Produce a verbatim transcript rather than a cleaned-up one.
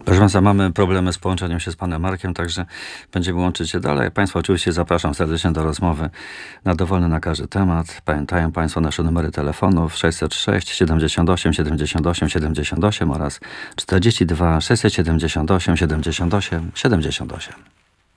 Proszę Państwa, mamy problemy z połączeniem się z panem Markiem, także będziemy łączyć się dalej. Państwa oczywiście zapraszam serdecznie do rozmowy na dowolny na każdy temat. Pamiętają Państwo nasze numery telefonów sześćset sześć siedemdziesiąt osiem siedemdziesiąt osiem siedemdziesiąt osiem oraz czterdzieści dwa sześćset siedemdziesiąt osiem siedemdziesiąt osiem siedemdziesiąt osiem.